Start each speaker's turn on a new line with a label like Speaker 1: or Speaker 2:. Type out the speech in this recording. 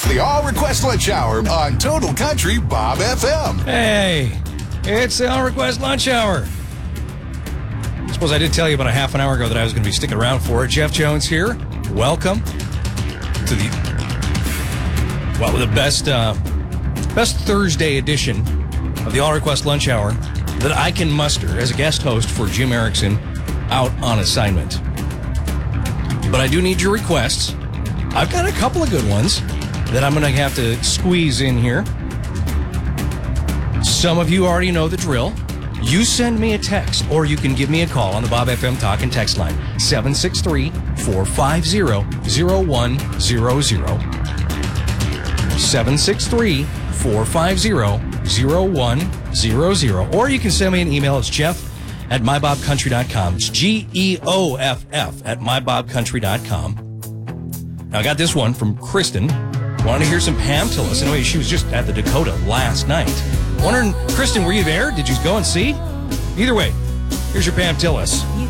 Speaker 1: The All Request Lunch Hour on Total Country Bob FM.
Speaker 2: Hey, it's the All Request Lunch Hour. I suppose I did tell you about a half an hour ago that I was going to be sticking around for it. Jeff Jones here. Welcome to the best Thursday edition of the All Request Lunch Hour that I can muster as a guest host for Jim Erickson out on assignment. But I do need your requests. I've got a couple of good ones that I'm going to have to squeeze in here. Some of you already know the drill. You send me a text, or you can give me a call on the Bob FM Talk and Text line, 763-450-0100. 763-450-0100. Or you can send me an email. It's jeff@mybobcountry.com. It's GEOFF at mybobcountry.com. Now, I got this one from Kristen. Want to hear some Pam Tillis? Anyway, she was just at the Dakota last night. Wondering, Kristen, were you there? Did you go and see? Either way, here's your Pam Tillis.
Speaker 3: You